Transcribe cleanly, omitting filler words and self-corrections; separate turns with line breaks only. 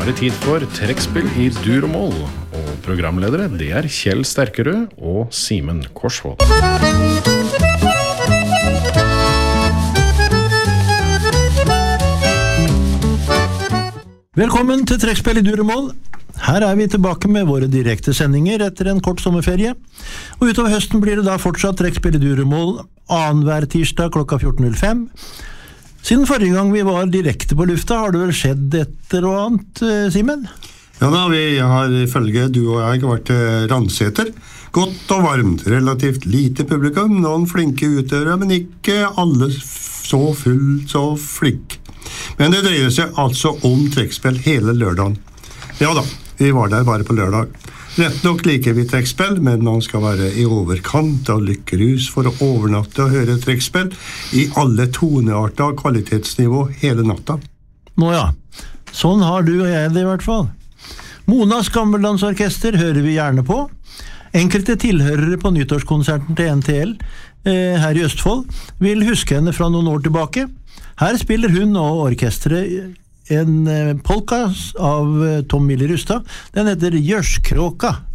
er det tid for trekkspill I dur og mål, og programledere det er Kjell Sterkerød og Simen Korsvold.
Velkommen til trekkspill I dur og mål. Her er vi tilbake med våre direkte sendinger etter en kort sommerferie, og utover høsten blir det da fortsatt trekkspill I dur og mål annenhver tirsdag klokka 14.05. Siden forrige gang vi var direkte på lufta, har det vel skjedd et eller annet, Simen?
Ja da, vi har ifølge du og jeg vært Randseter. Godt og varmt, relativt lite publikum, noen flinke utøvere, men ikke alle så flink. Men det dreier seg altså om trekkspill hele lørdagen. Ja da, vi var der bare på lørdag. Rett nok liker vi trekkspill, men man skal være I overkant av lykkerus for å overnatte og høre trekkspill I alle tonearter og kvalitetsnivå hele natta.
Nå ja, sånn har du og jeg det I hvert fall. Monas Gammellandsorkester hører vi gjerne på. Enkelte tilhørere på nyttårskonserten til NTL her I Østfold vil huske henne fra noen år tilbake. Her spiller hun og orkestret en polka av Tom Mille Rustad. Den heter Gjørskråka.